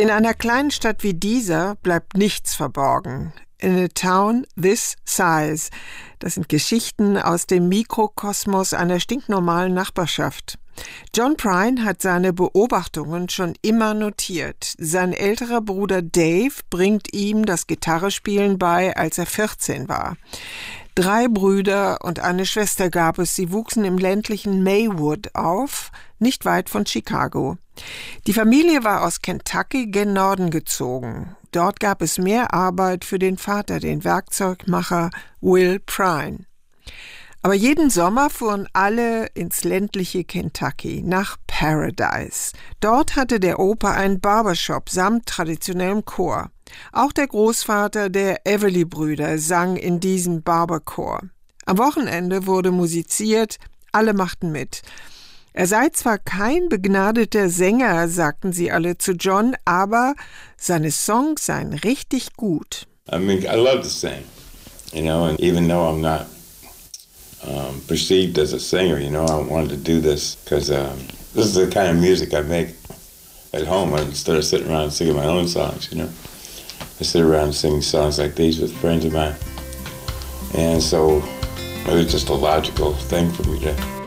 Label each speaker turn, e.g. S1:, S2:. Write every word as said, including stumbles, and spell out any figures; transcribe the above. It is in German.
S1: In einer kleinen Stadt wie dieser bleibt nichts verborgen. In a town this size. Das sind Geschichten aus dem Mikrokosmos einer stinknormalen Nachbarschaft. John Prine hat seine Beobachtungen schon immer notiert. Sein älterer Bruder Dave bringt ihm das Gitarrespielen bei, als er vierzehn war. Drei Brüder und eine Schwester gab es. Sie wuchsen im ländlichen Maywood auf, nicht weit von Chicago. Die Familie war aus Kentucky gen Norden gezogen. Dort gab es mehr Arbeit für den Vater, den Werkzeugmacher Will Prine. Aber jeden Sommer fuhren alle ins ländliche Kentucky, nach Paradise. Dort hatte der Opa einen Barbershop samt traditionellem Chor. Auch der Großvater der Everly-Brüder sang in diesem Barberchor. Am Wochenende wurde musiziert, alle machten mit. Er sei zwar kein begnadeter Sänger, sagten sie alle zu John, aber seine Songs seien richtig gut.
S2: I mean, I love to sing, you know, and even though I'm not um, perceived as a singer, you know, I wanted to do this because um, this is the kind of music I make at home instead of sitting around singing my own songs, you know. I sit around singing songs like these with friends of mine, and so it was just a logical thing for me to